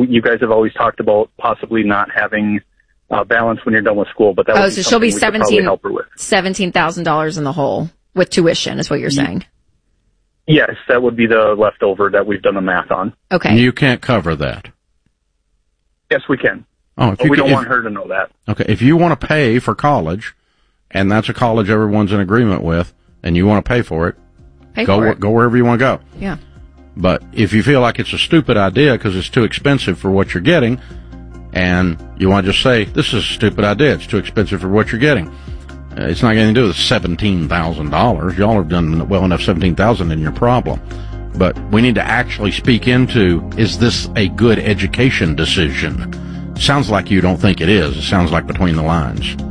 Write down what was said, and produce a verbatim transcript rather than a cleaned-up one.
you guys have always talked about possibly not having uh, balance when you're done with school, but that oh, would be so she'll be seventeen help her with. seventeen thousand dollars in the hole with tuition, is what you're saying. Yes, that would be the leftover that we've done the math on. Okay. And you can't cover that. Yes, we can. Oh, if but you we can, don't if, want her to know that. Okay, if you want to pay for college, and that's a college everyone's in agreement with, and you want to pay for it, pay go for it. go wherever you want to go. Yeah. But if you feel like it's a stupid idea because it's too expensive for what you're getting, and you want to just say, this is a stupid idea, it's too expensive for what you're getting, uh, it's not going to do with seventeen thousand dollars. Y'all have done well enough seventeen thousand dollars in your problem. But we need to actually speak into, is this a good education decision? Sounds like you don't think it is. It sounds like between the lines.